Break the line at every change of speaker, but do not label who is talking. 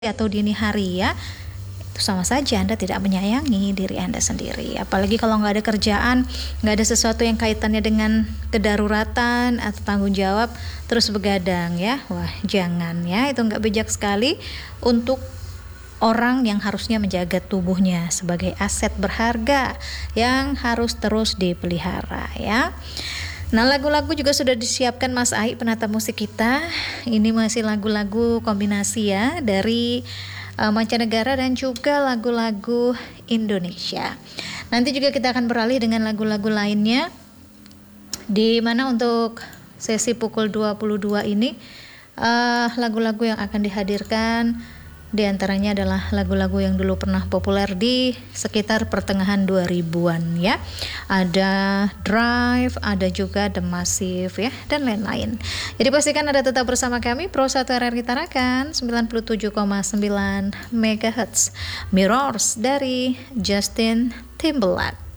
atau dini hari ya, itu sama saja Anda tidak menyayangi diri Anda sendiri. Apalagi kalau nggak ada kerjaan, nggak ada sesuatu yang kaitannya dengan kedaruratan atau tanggung jawab, terus begadang ya. Wah, jangan ya, itu nggak bijak sekali untuk orang yang harusnya menjaga tubuhnya sebagai aset berharga yang harus terus dipelihara ya. Nah, lagu-lagu juga sudah disiapkan Mas Ai, penata musik kita. Ini masih lagu-lagu kombinasi ya dari mancanegara dan juga lagu-lagu Indonesia. Nanti juga kita akan beralih dengan lagu-lagu lainnya, di mana untuk sesi pukul 22 ini lagu-lagu yang akan dihadirkan di antaranya adalah lagu-lagu yang dulu pernah populer di sekitar pertengahan 2000-an ya. Ada Drive, ada juga The Massive ya, dan lain-lain. Jadi pastikan Anda tetap bersama kami Pro 1 RRI Tarakan 97,9 MHz. Mirrors dari Justin Timberlake.